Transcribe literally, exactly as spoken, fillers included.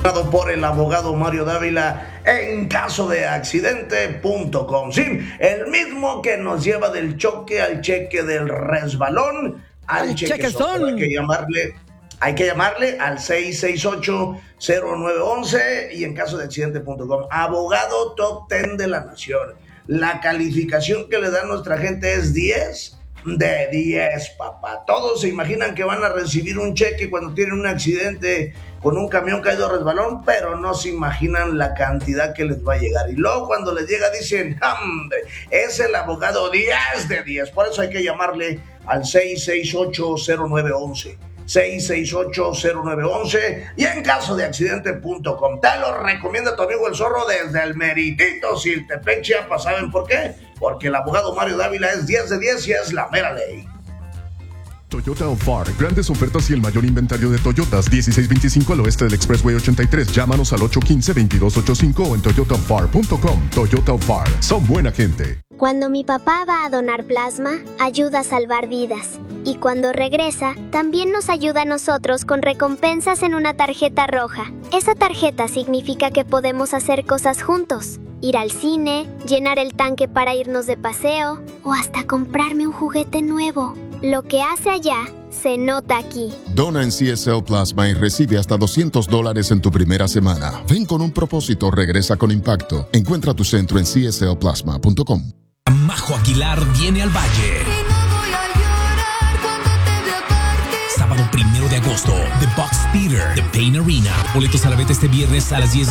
por el abogado Mario Dávila en caso de accidente punto com. Sí, el mismo que nos lleva del choque al cheque, del resbalón al cheque. Hay que llamarle, hay que llamarle al seis seis ocho, cero nueve uno uno y en caso de accidente punto com. Abogado top diez de la nación. La calificación que le da nuestra gente es diez de diez, papá. Todos se imaginan que van a recibir un cheque cuando tienen un accidente con un camión caído resbalón, pero no se imaginan la cantidad que les va a llegar. Y luego cuando les llega dicen, ¡hombre! Es el abogado diez de diez. Por eso hay que llamarle al seis seis ocho, cero nueve uno uno. seis seis ocho, cero nueve uno uno y en caso de accidente punto com. Te lo recomienda tu amigo el Zorro desde el Meritito Siltepec, Chiapas. ¿Saben por qué? Porque el abogado Mario Dávila es diez de diez y es la mera ley. Toyota Alphard, grandes ofertas y el mayor inventario de Toyotas, dieciséis veinticinco al oeste del Expressway ochenta y tres. Llámanos al ocho uno cinco, veintidós ochenta y cinco o en toyota alphard punto com. Toyota Alphard, son buena gente. Cuando mi papá va a donar plasma, ayuda a salvar vidas. Y cuando regresa, también nos ayuda a nosotros con recompensas en una tarjeta roja. Esa tarjeta significa que podemos hacer cosas juntos. Ir al cine, llenar el tanque para irnos de paseo o hasta comprarme un juguete nuevo. Lo que hace allá, se nota aquí. Dona en C S L Plasma y recibe hasta doscientos dólares en tu primera semana. Ven con un propósito, regresa con impacto. Encuentra tu centro en c s l plasma punto com. Majo Aguilar viene al Valle. Sábado primero de agosto, The Box Theater, The Pain Arena. Boletos a la venta este viernes a las diez.